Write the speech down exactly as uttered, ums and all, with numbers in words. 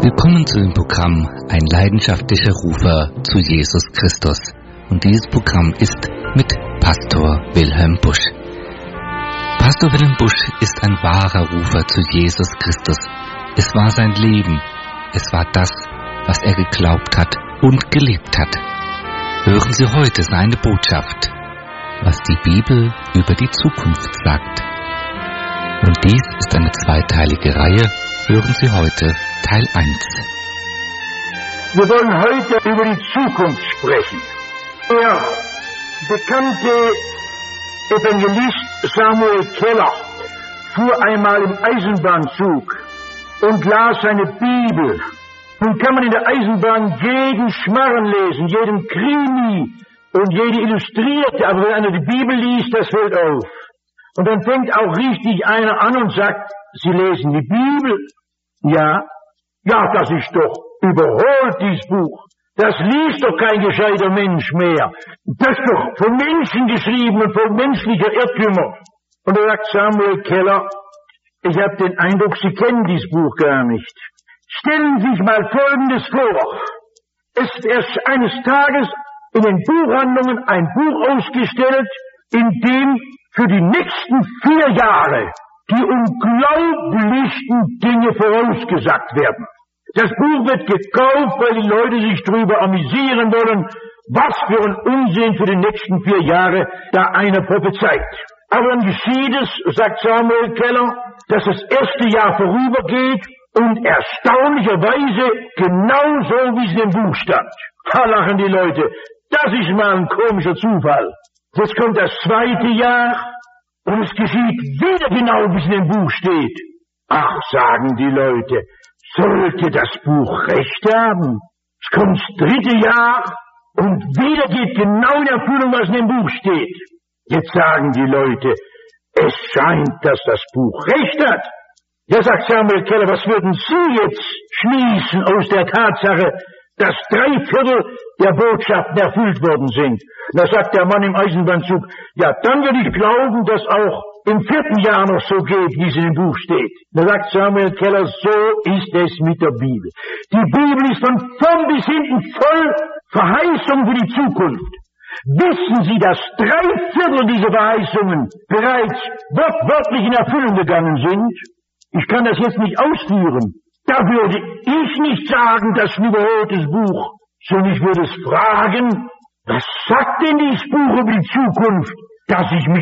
Willkommen zu dem Programm Ein leidenschaftlicher Rufer zu Jesus Christus. Und dieses Programm ist mit Pastor Wilhelm Busch. Pastor Wilhelm Busch ist ein wahrer Rufer zu Jesus Christus. Es war sein Leben. Es war das, was er geglaubt hat und gelebt hat. Hören Sie heute seine Botschaft, was die Bibel über die Zukunft sagt. Und dies ist eine zweiteilige Reihe. Hören Sie heute Teil eins. Wir wollen heute über die Zukunft sprechen. Der bekannte Evangelist Samuel Keller fuhr einmal im Eisenbahnzug und las seine Bibel. Nun kann man in der Eisenbahn jeden Schmarren lesen, jeden Krimi und jede Illustrierte, aber wenn einer die Bibel liest, das fällt auf. Und dann fängt auch richtig einer an und sagt, Sie lesen die Bibel. Ja, ja, das ist doch überholt, dieses Buch. Das liest doch kein gescheiter Mensch mehr. Das ist doch von Menschen geschrieben und von menschlicher Irrtümer. Und da sagt Samuel Keller, ich habe den Eindruck, Sie kennen dieses Buch gar nicht. Stellen Sie sich mal Folgendes vor. Es ist erst eines Tages in den Buchhandlungen ein Buch ausgestellt, in dem für die nächsten vier Jahre die unglaublichsten Dinge vorausgesagt werden. Das Buch wird gekauft, weil die Leute sich drüber amüsieren wollen, was für ein Unsinn für die nächsten vier Jahre da einer prophezeit. Aber dann geschieht es, sagt Samuel Keller, dass das erste Jahr vorübergeht und erstaunlicherweise genauso, wie es in dem Buch stand. Da lachen die Leute. Das ist mal ein komischer Zufall. Jetzt kommt das zweite Jahr und es geschieht wieder genau, wie es in dem Buch steht. Ach, sagen die Leute, sollte das Buch recht haben? Es kommt das dritte Jahr und wieder geht genau in Erfüllung, was in dem Buch steht. Jetzt sagen die Leute, es scheint, dass das Buch recht hat. Ja, sagt Samuel Keller, was würden Sie jetzt schließen aus der Tatsache, dass drei Viertel der Botschaften erfüllt worden sind? Da sagt der Mann im Eisenbahnzug, ja, dann würde ich glauben, dass auch im vierten Jahr noch so geht, wie es in dem Buch steht. Da sagt Samuel Keller, so ist es mit der Bibel. Die Bibel ist von vorn bis hinten voll Verheißung für die Zukunft. Wissen Sie, dass drei Viertel dieser Verheißungen bereits wortwörtlich in Erfüllung gegangen sind? Ich kann das jetzt nicht ausführen. Da würde ich nicht sagen, das ist ein überholtes Buch, sondern ich würde es fragen, was sagt denn dieses Buch über die Zukunft, dass ich mich